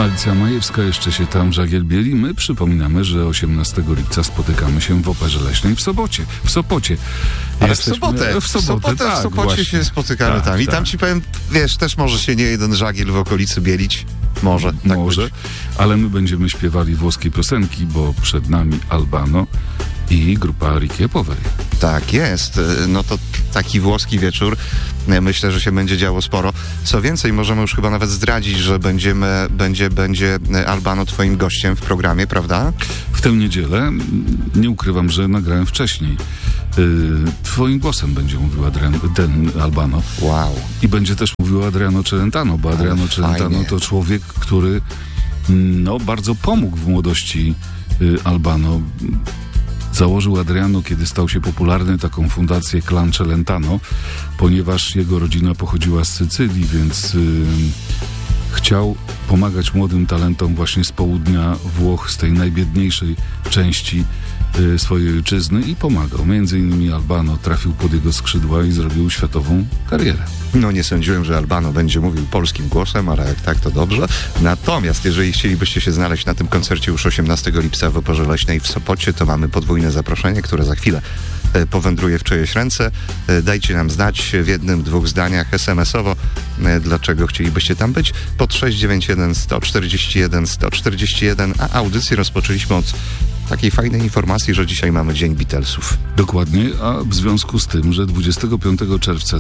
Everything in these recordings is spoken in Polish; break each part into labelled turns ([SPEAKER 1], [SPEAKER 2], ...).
[SPEAKER 1] Alicja Majewska jeszcze się tam żagielbieli. My przypominamy, że 18 lipca spotykamy się w Operze Leśnej w Sopocie.
[SPEAKER 2] Ale w sobotę. W Sopocie się spotykamy tam. I tam ci powiem, wiesz, też może się nie jeden żagiel w okolicy bielić. Może. Tak
[SPEAKER 1] może.
[SPEAKER 2] Być.
[SPEAKER 1] Ale my będziemy śpiewali włoskie piosenki, bo przed nami Albano i grupa Ricky Poveri.
[SPEAKER 2] Tak jest. No to taki włoski wieczór. Myślę, że się będzie działo sporo. Co więcej, możemy już chyba nawet zdradzić, że będzie Albano twoim gościem w programie, prawda?
[SPEAKER 1] W tę niedzielę, nie ukrywam, że nagrałem wcześniej. Twoim głosem będzie mówił Albano.
[SPEAKER 2] Wow.
[SPEAKER 1] I będzie też mówił Adriano Celentano, bo Adriano Celentano to człowiek, który bardzo pomógł w młodości Albano. Założył Adriano, kiedy stał się popularny, taką fundację Clan Celentano, ponieważ jego rodzina pochodziła z Sycylii, więc chciał pomagać młodym talentom właśnie z południa Włoch, z tej najbiedniejszej części swojej ojczyzny i pomagał. Między innymi Albano trafił pod jego skrzydła i zrobił światową karierę.
[SPEAKER 2] No nie sądziłem, że Albano będzie mówił polskim głosem, ale jak tak, to dobrze. Natomiast jeżeli chcielibyście się znaleźć na tym koncercie już 18 lipca w Operze Leśnej w Sopocie, to mamy podwójne zaproszenie, które za chwilę powędruje w czyjeś ręce. Dajcie nam znać w jednym, dwóch zdaniach SMS-owo, dlaczego chcielibyście tam być. Pod 691 141 141, a audycję rozpoczęliśmy od takiej fajnej informacji, że dzisiaj mamy Dzień Beatlesów.
[SPEAKER 1] Dokładnie, a w związku z tym, że 25 czerwca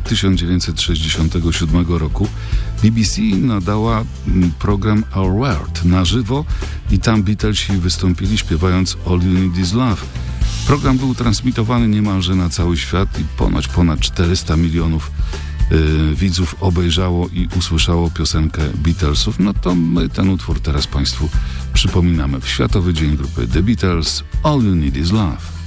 [SPEAKER 1] 1967 roku BBC nadała program Our World na żywo i tam Beatlesi wystąpili śpiewając All You Need Is Love. Program był transmitowany niemalże na cały świat i ponad 400 milionów widzów obejrzało i usłyszało piosenkę Beatlesów. No to my ten utwór teraz Państwu przypominamy w Światowy Dzień Grupy The Beatles, All You Need Is Love.